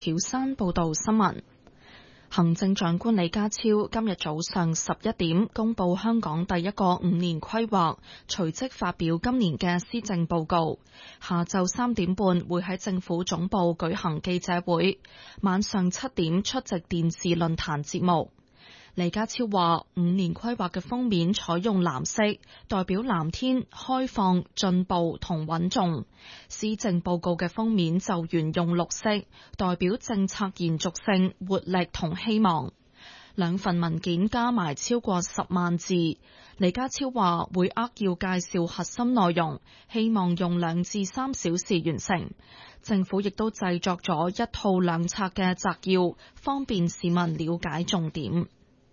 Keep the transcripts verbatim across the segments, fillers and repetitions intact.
曉山報道新聞。行政長官李家超今日早上十一點公布香港第一個五年規劃，隨即發表今年嘅施政報告。下晝三點半會喺政府總部舉行記者會，晚上七點出席電視論壇節目。李家超話，五年規劃嘅封面採用藍色，代表藍天、開放、進步同穩重。施政報告嘅封面就沿用綠色，代表政策延續性、活力同希望。兩份文件加埋超過十萬字。李家超話會扼要介紹核心內容，希望用兩至三小時完成。政府亦都製作咗一套兩冊嘅摘要，方便市民了解重點。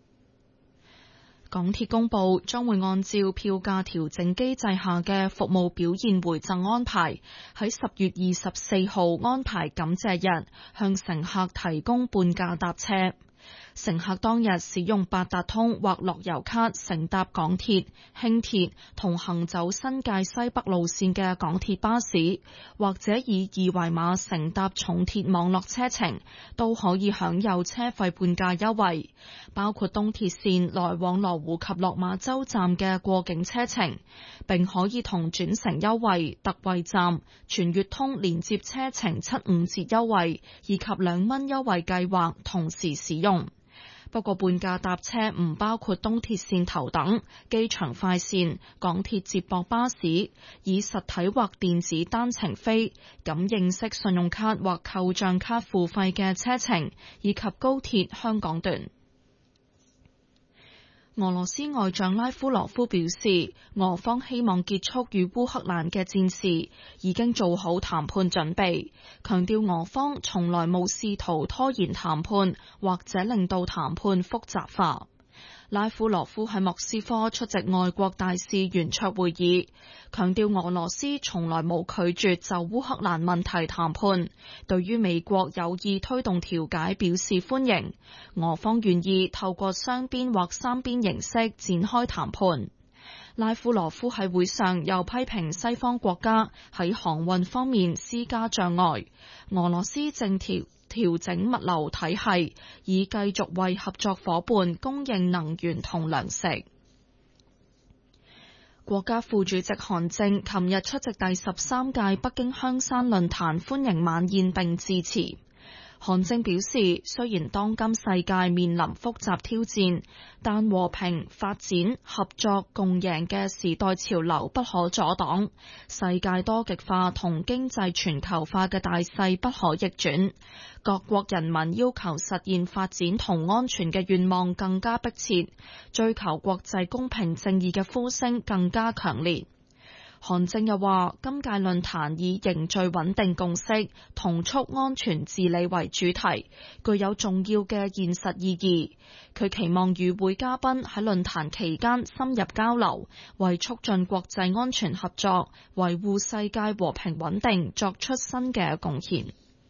港鐵公佈將會按照票價調整機制下嘅服務表現回贈安排，喺十月二十四號安排感謝日向乘客提供半價搭車。乘客當日使用八達通或樂悠卡乘搭港鐵、輕鐵同行走新界西北路線嘅港鐵巴士，或者以二維碼乘搭重鐵網絡車程，都可以享有車費半價優惠，包括東鐵線來往羅湖及落馬洲站嘅過境車程，並可以同轉乘優惠、特惠站、全月通連接車程七五折優惠以及兩蚊優惠計劃同時使用。不過半價搭車唔包括東鐵線頭等、機場快線、港鐵接駁巴士、以實體或電子單程飛、感應式信用卡或扣賬卡付費嘅車程，以及高鐵香港段。俄羅斯外長拉夫羅夫表示，俄方希望結束與烏克蘭嘅戰事，已經做好談判準備，強調俄方從來冇試圖拖延談判，或者令到談判複雜化。拉夫羅夫喺莫斯科出席外國大使圓桌會議，強調俄羅斯從來冇拒絕就烏克蘭問題談判，對於美國有意推動調解表示歡迎，俄方願意透過雙邊或三邊形式展開談判。拉夫羅夫喺會上又批評西方國家喺航運方面施加障礙，俄羅斯正調調整物流體系，以繼續為合作夥伴供應能源同糧食。國家副主席韓正琴日出席第十三屆北京香山論壇歡迎晚宴並致辭。韓正表示，雖然當今世界面臨複雜挑戰，但和平、發展、合作、共贏嘅時代潮流不可阻擋，世界多極化同經濟全球化嘅大勢不可逆轉，各國人民要求實現發展同安全嘅願望更加迫切，追求國際公平正義嘅呼聲更加強烈。韓正又話，今屆論壇以凝聚穩定共識、同促安全治理為主題，具有重要嘅現實意義。佢期望與會嘉賓喺論壇期間深入交流，為促進國際安全合作、維護世界和平穩定作出新嘅貢獻。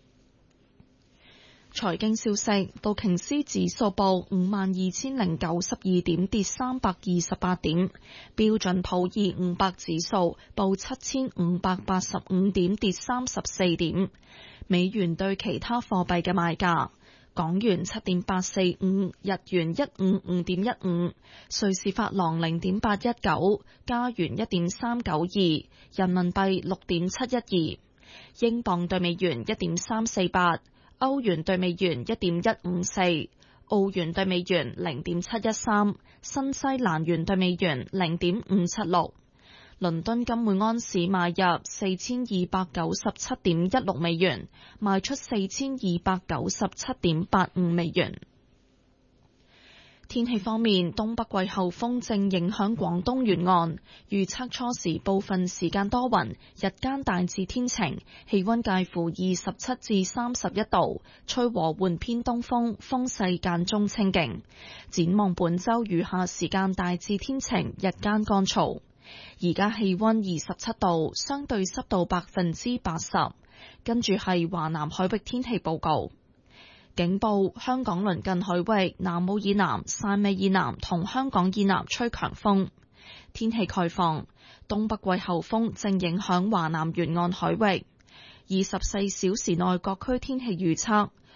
財經消息，道瓊斯指數報五萬二千零九十二點，跌三百二十八點；標準普爾五百指數報七千五百八十五點，跌三十四點。美元對其他貨幣嘅賣價：港元七點八四五，日元一五五點一五，瑞士法郎零點八一九，加元一點三九二，人民幣六點七一二，英鎊對美元一點三四八。歐元對美元一點一五四，澳元對美元零點七一三，新西蘭元對美元零點五七六。倫敦金每安士買入四千二百九十七點一六美元，賣出四千二百九十七點八五美元。天氣方面，東北季候風正影響廣東沿岸，預測初時部分時間多雲，日間大致天晴，氣溫介乎二十七至三十一度，吹和緩偏東風，風勢間中清勁。展望本週餘下時間大致天晴，日間乾燥。而家氣溫二十七度，相對濕度百分之八十。跟住係華南海域天氣報告。警報：香港鄰近海域、南澳以南、汕尾以南同香港以南吹強風。天氣概況：東北季候風正影響華南沿岸海域。二十四小時內各區天氣預測：